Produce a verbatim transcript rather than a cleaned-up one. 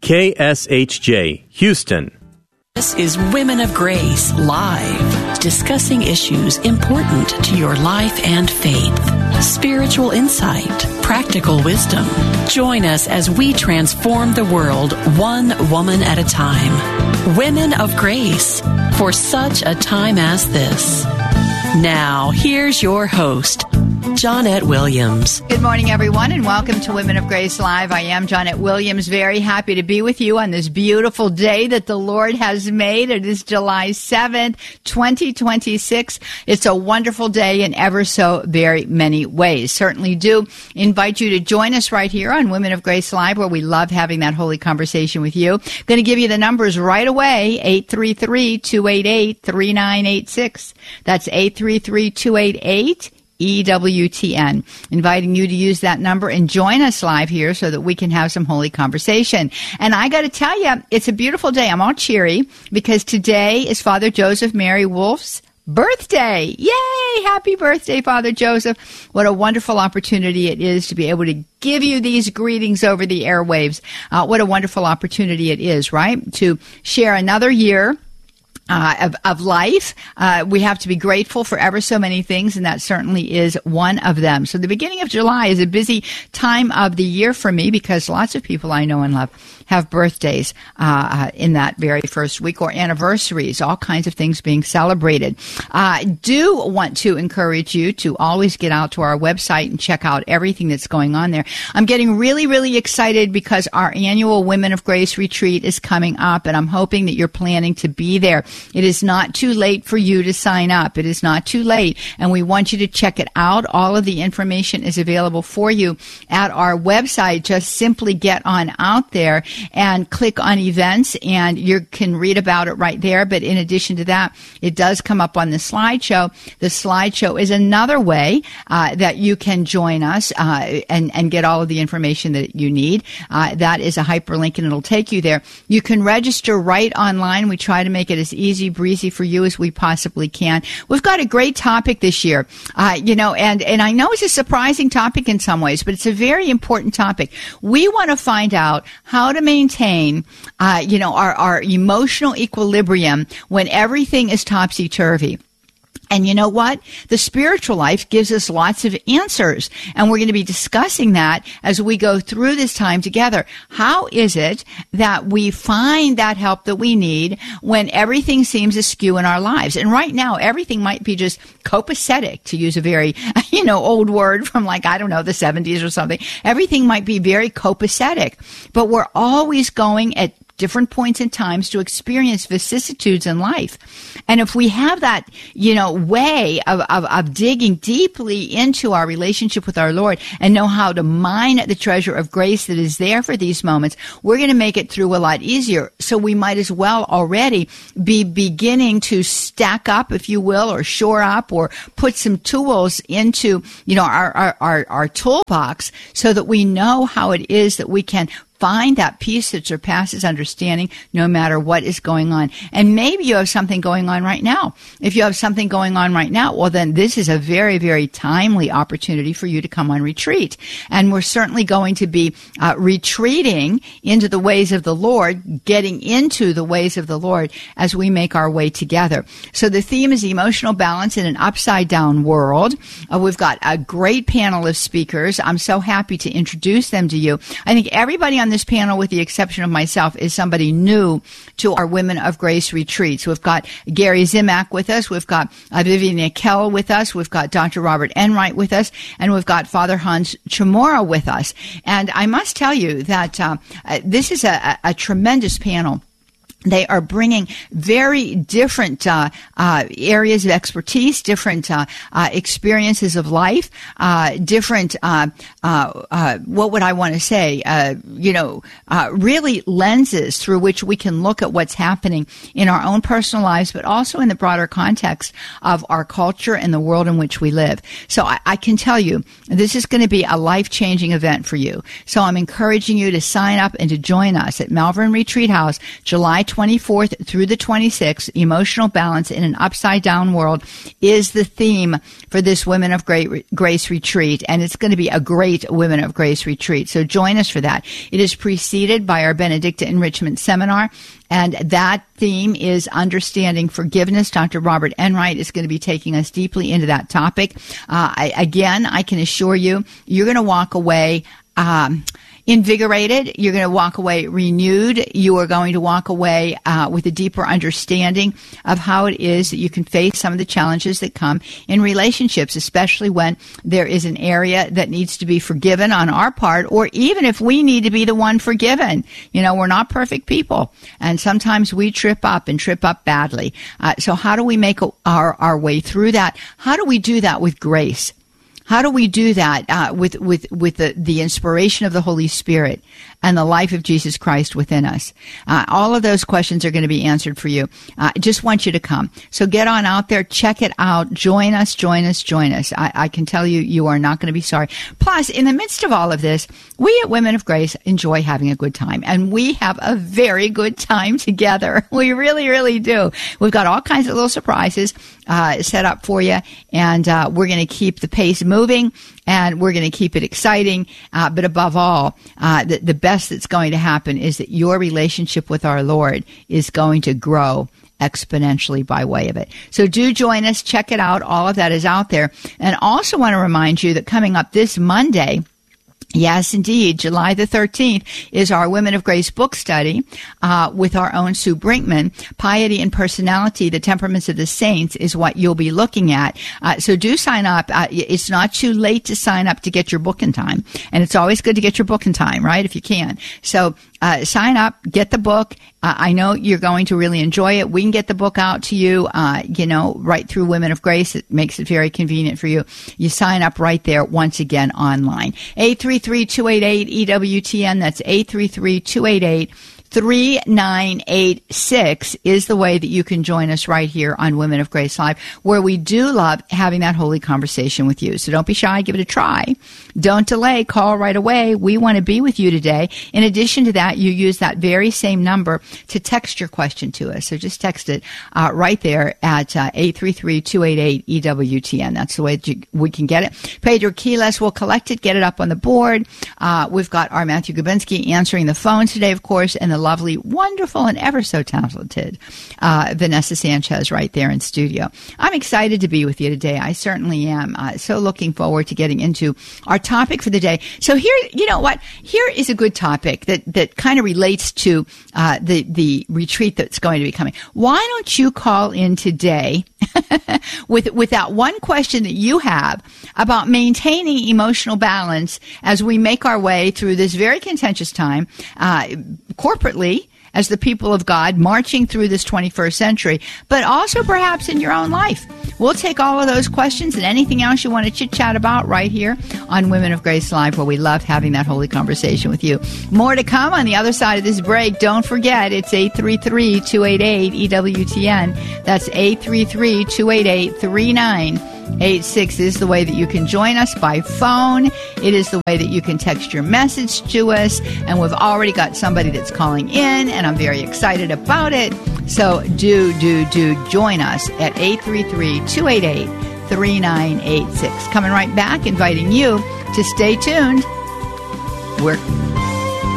K S H J, Houston. This is Women of Grace Live, discussing issues important to your life and faith, spiritual insight, practical wisdom. Join us as we transform the world one woman at a time. Women of Grace, for such a time as this. Now, here's your host, Johnnette Williams. Good morning, everyone, and welcome to Women of Grace Live. I am Johnnette Williams, very happy to be with you on this beautiful day that the Lord has made. It is July seventh, twenty twenty-six. It's a wonderful day in ever so very many ways. Certainly do invite you to join us right here on Women of Grace Live, where we love having that holy conversation with you. Going to give you the numbers right away, eight three three, two eight eight, three nine eight six. That's eight three three, two eight eight, E W T N. Inviting you to use that number and join us live here so that we can have some holy conversation. And I got to tell you, it's a beautiful day. I'm all cheery because today is Father Joseph Mary Wolf's birthday. Yay! Happy birthday, Father Joseph. What a wonderful opportunity it is to be able to give you these greetings over the airwaves. Uh, what a wonderful opportunity it is, right? To share another year Uh, of, of life. Uh, we have to be grateful for ever so many things, and that certainly is one of them. So the beginning of July is a busy time of the year for me because lots of people I know and love have birthdays uh, in that very first week, or anniversaries, all kinds of things being celebrated. I uh, do want to encourage you to always get out to our website and check out everything that's going on there. I'm getting really, really excited because our annual Women of Grace retreat is coming up, and I'm hoping that you're planning to be there. It is not too late for you to sign up. It is not too late, and we want you to check it out. All of the information is available for you at our website. Just simply get on out there and click on events, and you can read about it right there. But in addition to that, it does come up on the slideshow. The slideshow is another way uh, that you can join us uh, and, and get all of the information that you need. Uh, that is a hyperlink, and it'll take you there. You can register right online. We try to make it as easy breezy for you as we possibly can. We've got a great topic this year, uh, you know, and, and I know it's a surprising topic in some ways, but it's a very important topic. We want to find out how to maintain, uh, you know, our, our emotional equilibrium when everything is topsy-turvy. And you know what? The spiritual life gives us lots of answers. And we're going to be discussing that as we go through this time together. How is it that we find that help that we need when everything seems askew in our lives? And right now, everything might be just copacetic, to use a very, you know, old word from like, I don't know, the seventies or something. Everything might be very copacetic. But we're always going at different points in times to experience vicissitudes in life. And if we have that, you know, way of, of, of digging deeply into our relationship with our Lord and know how to mine the treasure of grace that is there for these moments, we're going to make it through a lot easier. So we might as well already be beginning to stack up, if you will, or shore up, or put some tools into, you know, our, our, our, our toolbox so that we know how it is that we can find that peace that surpasses understanding no matter what is going on. And maybe you have something going on right now. If you have something going on right now, well, then this is a very, very timely opportunity for you to come on retreat. And we're certainly going to be uh, retreating into the ways of the Lord, getting into the ways of the Lord as we make our way together. So the theme is emotional balance in an upside-down world. Uh, we've got a great panel of speakers. I'm so happy to introduce them to you. I think everybody on this panel, with the exception of myself, is somebody new to our Women of Grace retreats. We've got Gary Zimak with us. We've got uh, Vivian Nickel with us. We've got Doctor Robert Enright with us. And we've got Father Hans Chamorro with us. And I must tell you that uh, uh, this is a, a, a tremendous panel. They are bringing very different uh, uh, areas of expertise, different uh, uh, experiences of life, uh, different, uh, uh, uh, what would I want to say, uh, you know, uh, really lenses through which we can look at what's happening in our own personal lives, but also in the broader context of our culture and the world in which we live. So I, I can tell you, this is going to be a life-changing event for you. So I'm encouraging you to sign up and to join us at Malvern Retreat House, July twenty-fourth through the twenty-sixth, Emotional Balance in an Upside Down World is the theme for this Women of Grace retreat. And it's going to be a great Women of Grace retreat. So join us for that. It is preceded by our Benedicta Enrichment Seminar. And that theme is understanding forgiveness. Doctor Robert Enright is going to be taking us deeply into that topic. Uh, I, again, I can assure you, you're going to walk away um, invigorated. You're going to walk away renewed. You are going to walk away uh, with a deeper understanding of how it is that you can face some of the challenges that come in relationships, especially when there is an area that needs to be forgiven on our part, or even if we need to be the one forgiven. You know, we're not perfect people, and sometimes we trip up and trip up badly. Uh, so how do we make our, our way through that? How do we do that with grace? How do we do that uh, with with with the, the inspiration of the Holy Spirit and the life of Jesus Christ within us? Uh, all of those questions are going to be answered for you. Uh, I just want you to come. So get on out there, check it out, join us, join us, join us. I, I can tell you, you are not going to be sorry. Plus, in the midst of all of this, we at Women of Grace enjoy having a good time, and we have a very good time together. We really, really do. We've got all kinds of little surprises uh, set up for you, and uh, we're going to keep the pace moving. Moving, and we're going to keep it exciting. Uh, but above all, uh, the, the best that's going to happen is that your relationship with our Lord is going to grow exponentially by way of it. So do join us. Check it out. All of that is out there. And also want to remind you that coming up this Monday, yes, indeed, July the thirteenth is our Women of Grace book study uh, with our own Sue Brinkman. Piety and Personality, The Temperaments of the Saints is what you'll be looking at. Uh, so do sign up. Uh, it's not too late to sign up to get your book in time. And it's always good to get your book in time, right, if you can. So uh, sign up, get the book. Uh, I know you're going to really enjoy it. We can get the book out to you, uh, you know, right through Women of Grace. It makes it very convenient for you. You sign up right there, once again, online. eight three three, two eight eight, E W T N. That's eight three three, two eight eight, three nine eight six is the way that you can join us right here on Women of Grace Live, where we do love having that holy conversation with you. So don't be shy. Give it a try. Don't delay. Call right away. We want to be with you today. In addition to that, you use that very same number to text your question to us. So just text it uh, right there at uh, eight three three, two eight eight, E W T N. That's the way that you, we can get it. Pedro Quiles will collect it, get it up on the board. Uh, we've got our Matthew Gubinski answering the phones today, of course, and the lovely, wonderful, and ever so talented uh, Vanessa Sanchez right there in studio. I'm excited to be with you today. I certainly am. Uh, so looking forward to getting into our topic for the day. So here, you know what? Here is a good topic that, that kind of relates to uh, the, the retreat that's going to be coming. Why don't you call in today with, with that one question that you have about maintaining emotional balance as we make our way through this very contentious time, uh, corporately, as the people of God marching through this twenty-first century, but also perhaps in your own life. We'll take all of those questions and anything else you want to chit-chat about right here on Women of Grace Live, where we love having that holy conversation with you. More to come on the other side of this break. Don't forget, it's eight three three, two eight eight, E W T N. That's eight three three, two eight eight, three nine eight six is the way that you can join us by phone. It is the way that you can text your message to us. And we've already got somebody that's calling in, and I'm very excited about it. So do, do, do join us at eight three three, two eight eight, three nine eight six. Coming right back, inviting you to stay tuned. We're